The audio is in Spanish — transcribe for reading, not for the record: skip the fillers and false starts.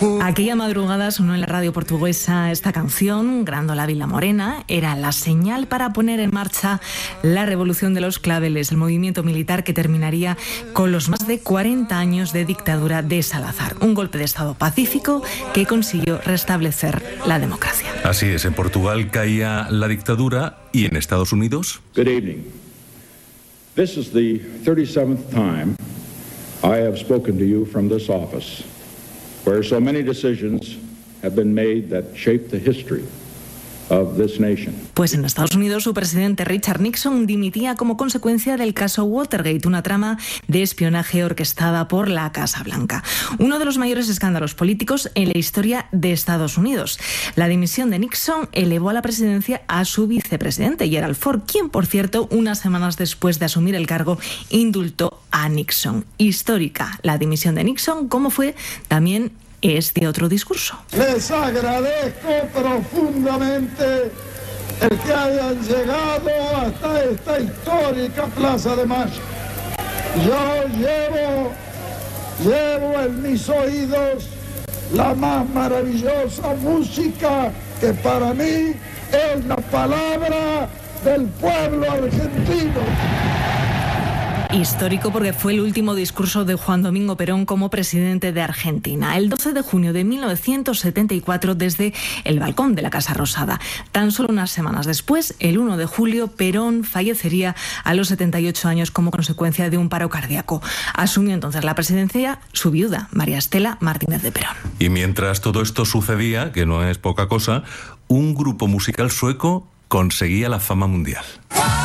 Aquella madrugada sonó en la radio portuguesa esta canción, Grândola Vila Morena. Era la señal para poner en marcha la revolución de los claveles, el movimiento militar que terminaría con los más de 40 años de dictadura de Salazar. Un golpe de Estado pacífico que consiguió restablecer la democracia. Así es, en Portugal caía la dictadura y en Estados Unidos. Good evening. This is the 37th time I have spoken to you from this office, where so many decisions have been made that shape the history of this nation. Pues en Estados Unidos su presidente Richard Nixon dimitía como consecuencia del caso Watergate, una trama de espionaje orquestada por la Casa Blanca. Uno de los mayores escándalos políticos en la historia de Estados Unidos. La dimisión de Nixon elevó a la presidencia a su vicepresidente, Gerald Ford, quien, por cierto, unas semanas después de asumir el cargo, indultó a Nixon. Histórica la dimisión de Nixon, como fue también este otro discurso. Les agradezco profundamente el que hayan llegado hasta esta histórica Plaza de Mayo. Yo llevo en mis oídos la más maravillosa música que para mí es la palabra del pueblo argentino. Histórico porque fue el último discurso de Juan Domingo Perón como presidente de Argentina, el 12 de junio de 1974 desde el balcón de la Casa Rosada. Tan solo unas semanas después, el 1 de julio, Perón fallecería a los 78 años como consecuencia de un paro cardíaco. Asumió entonces la presidencia su viuda, María Estela Martínez de Perón. Y mientras todo esto sucedía, que no es poca cosa, un grupo musical sueco conseguía la fama mundial.